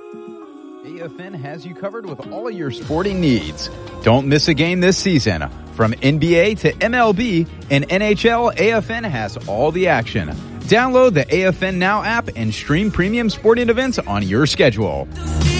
AFN has you covered with all your sporting needs. Don't miss a game this season. From NBA to MLB and NHL, AFN has all the action. Download the AFN Now app and stream premium sporting events on your schedule.